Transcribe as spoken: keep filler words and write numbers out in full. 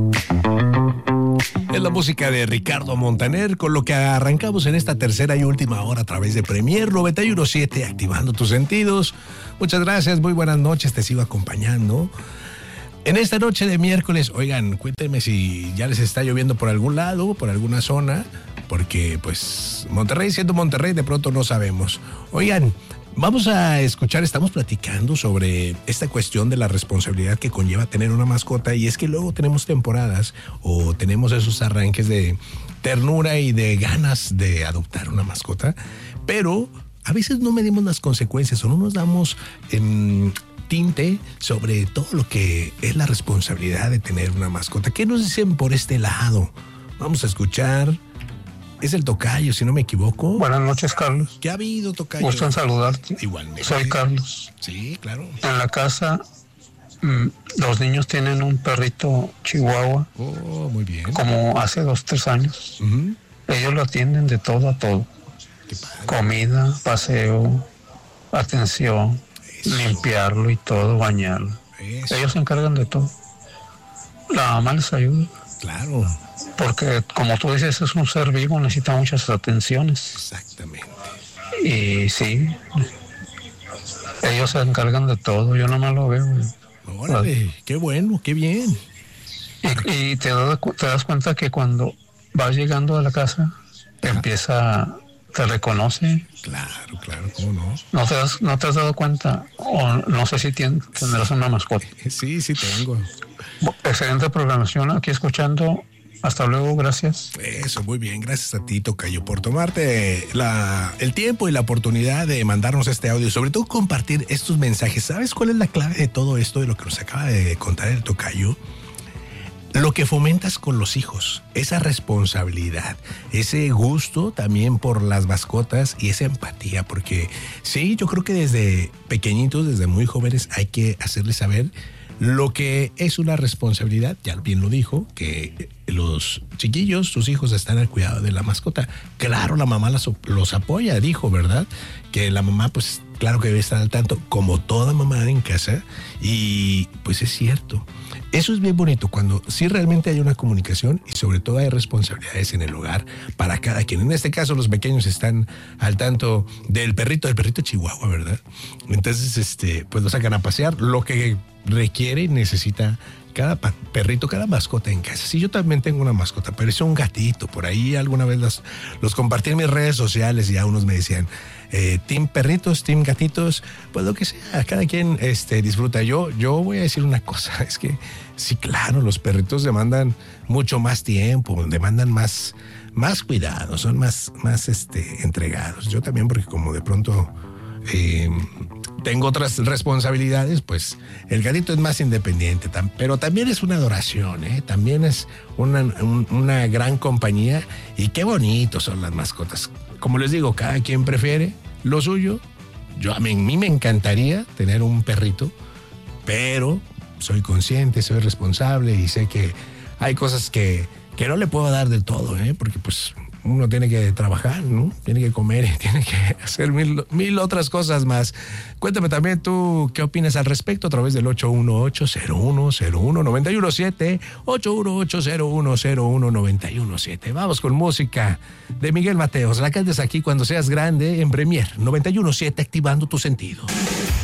Es la música de Ricardo Montaner, con lo que arrancamos en esta tercera y última hora a través de Premier noventa y uno punto siete, activando tus sentidos. Muchas gracias, muy buenas noches, te sigo acompañando. En esta noche de miércoles, oigan, cuéntenme si ya les está lloviendo por algún lado, por alguna zona, porque pues Monterrey siendo Monterrey de pronto no sabemos. Oigan, vamos a escuchar, estamos platicando sobre esta cuestión de la responsabilidad que conlleva tener una mascota, y es que luego tenemos temporadas o tenemos esos arranques de ternura y de ganas de adoptar una mascota, pero a veces no medimos las consecuencias o no nos damos eh, tinte sobre todo lo que es la responsabilidad de tener una mascota. ¿Qué nos dicen por este lado? Vamos a escuchar. Es el tocayo, si no me equivoco. Buenas noches, Carlos. ¿Qué ha habido, tocayo? Gusto en saludarte. Igualmente. Soy Carlos. Sí, claro. En la casa, mmm, los niños tienen un perrito chihuahua. Oh, muy bien. Como hace dos, tres años. Uh-huh. Ellos lo atienden de todo a todo. Qué padre. Comida, paseo, atención, eso. Limpiarlo y todo, bañarlo. Eso. Ellos se encargan de todo. La mamá les ayuda. Claro. Porque, como tú dices, es un ser vivo, necesita muchas atenciones. Exactamente. Y sí, ellos se encargan de todo, yo nomás lo veo. Órale, qué bueno, qué bien. Y, y te, das, te das cuenta que cuando vas llegando a la casa, te empieza, te reconoce. Claro, claro, ¿cómo no? ¿No te has, no te has dado cuenta? O no sé si tien, tendrás una mascota. Sí, sí tengo. Excelente programación, aquí escuchando. Hasta luego, gracias. Eso, muy bien, gracias a ti, tocayo, por tomarte la, el tiempo y la oportunidad de mandarnos este audio, y sobre todo compartir estos mensajes. ¿Sabes cuál es la clave de todo esto, de lo que nos acaba de contar el tocayo? Lo que fomentas con los hijos, esa responsabilidad, ese gusto también por las mascotas y esa empatía, porque sí, yo creo que desde pequeñitos, desde muy jóvenes, hay que hacerles saber lo que es una responsabilidad. Ya bien lo dijo, que los chiquillos, sus hijos, están al cuidado de la mascota. Claro, la mamá los, los apoya, dijo, ¿verdad? Que la mamá, pues, claro que debe estar al tanto, como toda mamá en casa, y pues es cierto. Eso es bien bonito, cuando sí realmente hay una comunicación y sobre todo hay responsabilidades en el hogar para cada quien. En este caso, los pequeños están al tanto del perrito, del perrito chihuahua, ¿verdad? Entonces, este, pues lo sacan a pasear, lo que requiere y necesita cada perrito, cada mascota en casa. Sí, yo también tengo una mascota, pero es un gatito. Por ahí alguna vez los, los compartí en mis redes sociales y ya unos me decían, eh, team perritos, team gatitos, pues lo que sea, cada quien este, disfruta. Yo, yo voy a decir una cosa, es que sí, claro, los perritos demandan mucho más tiempo, demandan más, más cuidado, son más, más este, entregados. Yo también, porque como de pronto eh, tengo otras responsabilidades, pues el gatito es más independiente, pero también es una adoración, ¿eh? También es una, un, una gran compañía, y qué bonitos son las mascotas. Como les digo, cada quien prefiere lo suyo. Yo, a mí, a mí me encantaría tener un perrito, pero soy consciente, soy responsable y sé que hay cosas que, que no le puedo dar del todo, ¿eh? Porque pues uno tiene que trabajar, ¿no? Tiene que comer y tiene que hacer mil, mil otras cosas más. Cuéntame también tú qué opinas al respecto a través del ocho uno ocho, cero uno cero uno, nueve uno siete, ocho uno ocho, cero uno cero uno, nueve uno siete. Vamos con música de Miguel Mateos. La cantes aquí cuando seas grande en Premier noventa y uno punto siete, activando tu sentido.